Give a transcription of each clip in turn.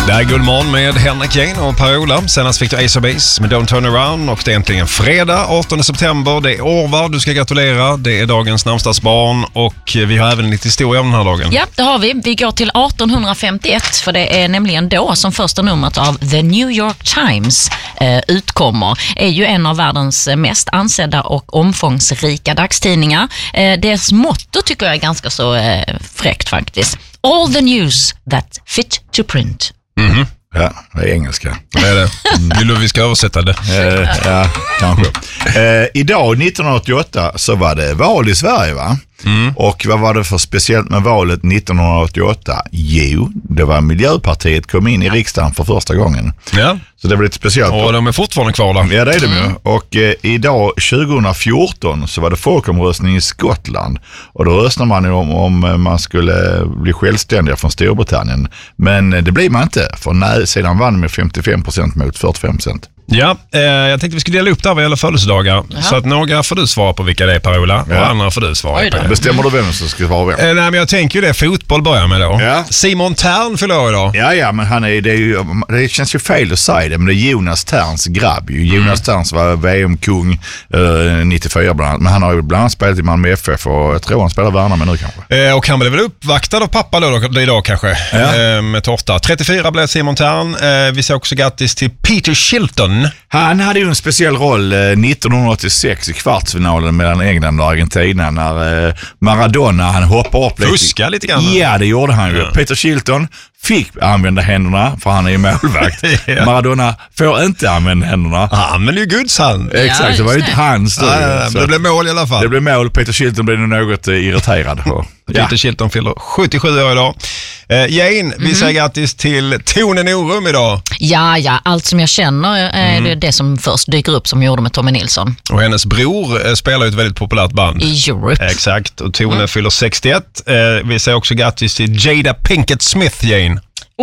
Det är Guldmorgon med Henrik Jane och Per-Ola. Senast fick du Ace of Base med Don't Turn Around och det är äntligen fredag 18 september. Det är Orvar, du ska gratulera. Det är dagens namnsdagsbarn och vi har även lite historia om den här dagen. Ja, det har vi. Vi går till 1851 för det är nämligen då som första numret av The New York Times utkommer. Är ju en av världens mest ansedda och omfångsrika dagstidningar. Dess motto tycker jag är ganska så fräckt faktiskt. All the news that fit to print. Mm-hmm. Ja, det är engelska. Det är det. Vill du vi ska översätta det? Ja, kanske. Idag 1988 så var det val i Sverige, va? Mm. Och vad var det för speciellt med valet 1988? Jo, det var Miljöpartiet kom in i riksdagen för första gången. Ja. Så det blev lite speciellt. Och de är fortfarande kvar där. Ja, det är de ju. Och idag 2014 så var det folkomröstning i Skottland. Och då röstade man ju om man skulle bli självständiga från Storbritannien. Men det blir man inte. För nej-sidan vann med 55% mot 45%. Ja, jag tänkte vi skulle dela upp det här vad gäller födelsedagar. Jaha. Så att några får du svara på vilka det är, Per-Ola, och andra får du svara på det. Bestämmer du vem som ska svara vem? Nej, men jag tänker ju det, fotboll börjar med då. Ja. Simon Tern fyller år idag. Ja, men det känns ju fel att säga det, men det är Jonas Terns grabb. Jonas Terns var VM-kung 94 bland annat, men han har ju bland annat spelat i Malmö FF och jag tror han spelar Värnamo nu kanske. Och han blev väl uppvaktad av pappa då idag kanske, med tårta. 34 blev Simon Tern. Vi säger också grattis till Peter Shilton. Han hade ju en speciell roll 1986 i kvartsfinalen mellan England och Argentina när Maradona, han hoppar upp lite. Fuska lite grann. Ja, det gjorde han ju. Ja. Peter Shilton fick använda händerna för han är ju målvakt. Ja. Maradona får inte använda händerna. Han men det är ju Guds hand. Exakt, det var ju inte hans. Men det blev mål i alla fall. Det blev mål. Peter Shilton blev något irriterad. Peter Shilton fyller 77 år idag. Jane, vi säger grattis till Tone Norum idag. Ja, allt som jag känner är det som först dyker upp som gjorde med Tommy Nilsson. Och hennes bror spelar ju ett väldigt populärt band. I Europe. Exakt, och Tone fyller 61. Vi säger också grattis till Jada Pinkett Smith, Jane.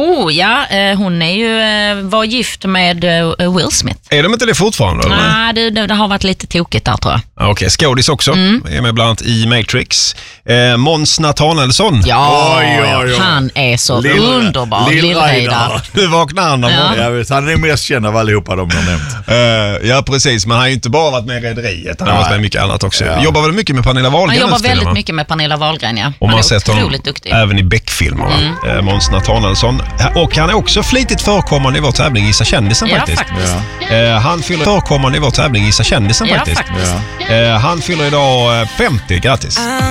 Hon är ju var gift med Will Smith. Är de inte det fortfarande? Nej, det har varit lite tokigt där, tror jag. Okej, skådis också. Är med bland annat i Matrix. Måns Nathanaelsson. Ja, han är så underbar. Lill-Reidar. Nu vaknar han. Jag vet, han är den mest känd av allihopa de har nämnt. Ja, precis. Men han har ju inte bara varit med i Rederiet. Han har varit med mycket annat också. Ja. Jobbar väl mycket med Pernilla Wahlgren? Han jobbar väldigt mycket med Pernilla Wahlgren, ja. Och man har sett honom duktig. även i Beck-filmer. Måns Nathanaelsson. Och han är också flitigt förekommande i vår tävling Gissa kändisen faktiskt. Han fyller förekommande i vår tävling Gissa kändisen faktiskt. Han fyller idag 50, grattis.